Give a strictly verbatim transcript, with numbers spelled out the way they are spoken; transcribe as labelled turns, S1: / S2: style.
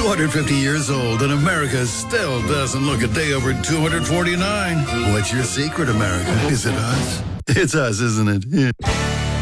S1: hundred fifty years old, and America still doesn't look a day over two hundred forty-nine. What's your secret, America? Is it us? It's us, isn't it? Yeah.